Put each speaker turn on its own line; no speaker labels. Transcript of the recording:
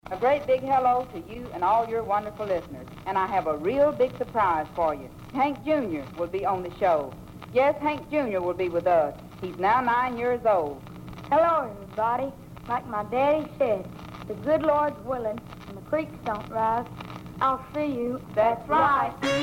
A great big hello to you and all your wonderful listeners. And I have a real big surprise for you. Hank Jr. will be on the show. Yes, Hank Jr. will be with us. He's now 9 years old.
Hello, everybody. Like my daddy said, the good Lord's willing and the creeks don't rise, I'll see you.
That's right.